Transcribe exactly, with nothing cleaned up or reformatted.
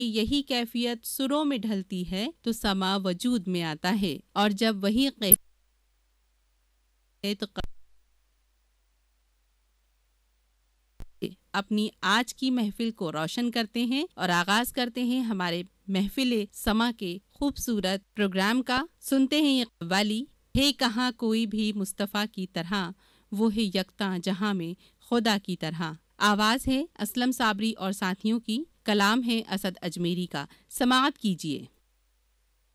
यही कैफियत सुरों में ढलती है तो समा वजूद में आता है, और जब वही कैफियत अपनी आज की महफिल को रोशन करते हैं और आगाज करते हैं हमारे महफिल समा के खूबसूरत प्रोग्राम का। सुनते हैं ये कव्वाली, है कहाँ कोई भी मुस्तफ़ा की तरह, वो है यकता जहां में खुदा की तरह। आवाज है असलम साबरी और साथियों की, कलाम है असद अजमेरी का। समाअत कीजिए।